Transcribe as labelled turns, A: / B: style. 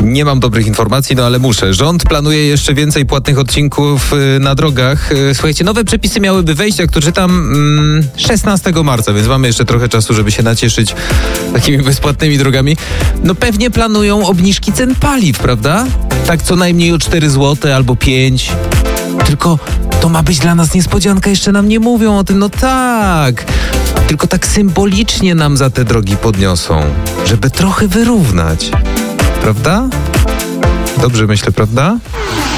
A: Nie mam dobrych informacji, ale muszę. Rząd planuje jeszcze więcej płatnych odcinków na drogach. Słuchajcie, nowe przepisy miałyby wejść, jak to czytam, 16 marca, więc mamy jeszcze trochę czasu, żeby się nacieszyć takimi bezpłatnymi drogami. No pewnie planują obniżki cen paliw, prawda? Tak co najmniej o 4 zł albo 5. Tylko to ma być dla nas niespodzianka, jeszcze nam nie mówią o tym, no tak. Tylko tak symbolicznie nam za te drogi podniosą, żeby trochę wyrównać. Prawda? Dobrze myślę, prawda?